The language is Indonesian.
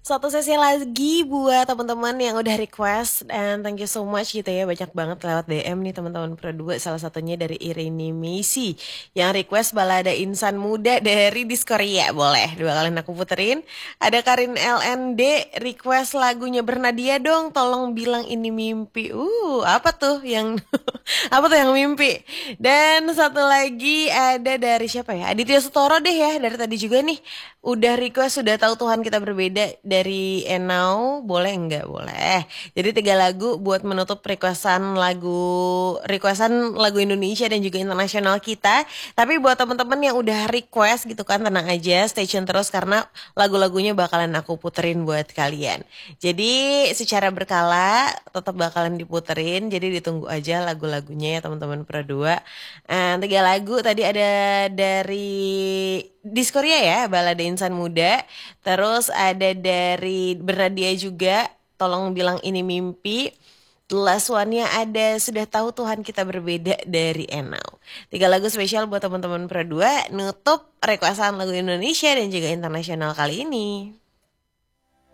Satu sesi lagi buat teman-teman yang udah request, and thank you so much gitu ya, banyak banget lewat DM nih teman-teman Pro 2, salah satunya dari Irini Misi yang request balada Insan Muda dari Diskoria. Boleh dua kalian aku puterin. Ada Karin LND request lagunya Bernadia dong, tolong bilang ini mimpi. Apa tuh yang apa tuh yang mimpi? Dan satu lagi ada dari siapa ya? Aditya Sutoro deh ya, dari tadi juga nih. Udah request, sudah tahu Tuhan kita berbeda dari Enau, boleh nggak? Boleh. Jadi tiga lagu buat menutup requestan lagu Indonesia dan juga internasional kita. Tapi buat teman-teman yang udah request gitu kan, tenang aja, stay tune terus karena lagu-lagunya bakalan aku puterin buat kalian. Jadi secara berkala tetap bakalan diputerin, jadi ditunggu aja lagu-lagunya ya teman-teman Pro 2. Tiga lagu tadi ada dari Diskoria ya, Balada Insan Muda. Terus ada dari Bernadia juga, tolong bilang ini mimpi. The last one-nya ada Sudah Tahu Tuhan Kita Berbeda dari Enau. Tiga lagu spesial buat teman-teman Pro 2, nutup requestan lagu Indonesia dan juga internasional kali ini.